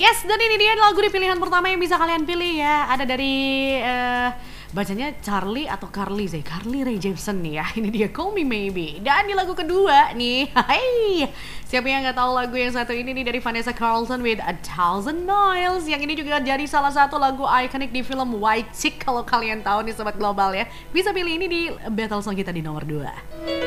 Yes, dan ini dia lagu di pilihan pertama yang bisa kalian pilih ya. Ada dari bacanya Charlie atau Carly sih, Carly Rae Jepsen nih ya. Ini dia Call Me Maybe. Dan di lagu kedua nih, hai, siapa yang nggak tahu lagu yang satu ini nih dari Vanessa Carlton with A Thousand Miles. Yang ini juga jadi salah satu lagu ikonik di film White Chick kalau kalian tahu nih Sobat Global ya. Bisa pilih ini di Battle Song kita di nomor 2.